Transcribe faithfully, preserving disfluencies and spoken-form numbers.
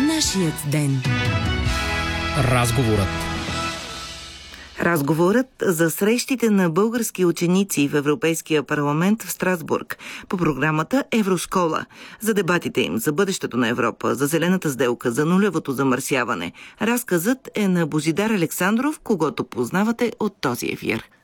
Нашият ден. Разговорът. Разговорът за срещите на български ученици в Европейския парламент в Страсбург по програмата Евроскола. За дебатите им за бъдещето на Европа, за зелената сделка, за нулевото замърсяване. Разказът е на Божидар Александров, когото познавате от този ефир.